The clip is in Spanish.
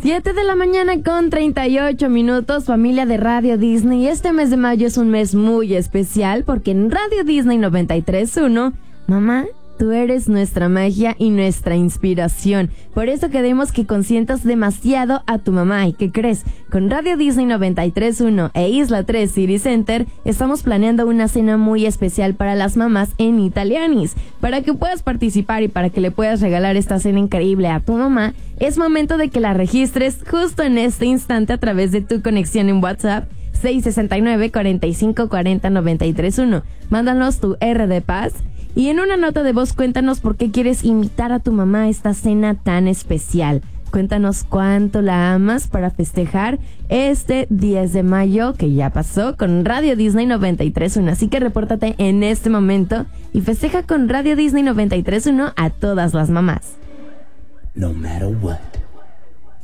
7 de la mañana con 38 minutos, familia de Radio Disney. Este mes de mayo es un mes muy especial porque en Radio Disney 93.1, mamá, tú eres nuestra magia y nuestra inspiración. Por eso queremos que consientas demasiado a tu mamá. ¿Y qué crees? Con Radio Disney 93.1 e Isla 3 City Center estamos planeando una cena muy especial para las mamás en Italianis. Para que puedas participar y para que le puedas regalar esta cena increíble a tu mamá, es momento de que la registres justo en este instante a través de tu conexión en WhatsApp 669-4540-931. Mándanos tu R de paz. Y en una nota de voz cuéntanos por qué quieres invitar a tu mamá a esta cena tan especial. Cuéntanos cuánto la amas para festejar este 10 de mayo que ya pasó con Radio Disney 93.1. Así que repórtate en este momento y festeja con Radio Disney 93.1 a todas las mamás. No matter what.